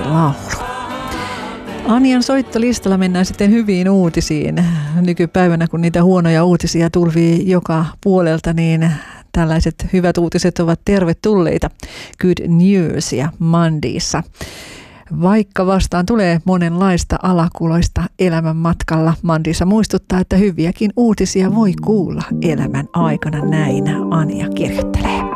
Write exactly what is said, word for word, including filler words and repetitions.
laulu. Anjan soittolistalla mennään sitten hyviin uutisiin. Nykypäivänä, kun niitä huonoja uutisia tulvii joka puolelta, niin tällaiset hyvät uutiset ovat tervetulleita. Good news ja Mondayssa. Vaikka vastaan tulee monenlaista alakuloista elämän matkalla, Mondayssa muistuttaa, että hyviäkin uutisia voi kuulla elämän aikana, näin Anja kirjoittelee.